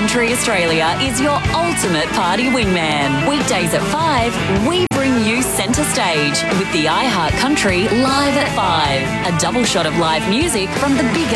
Country Australia is your ultimate party wingman. Weekdays at 5, we bring you centre stage with the iHeart Country Live at 5. A double shot of live music from the biggest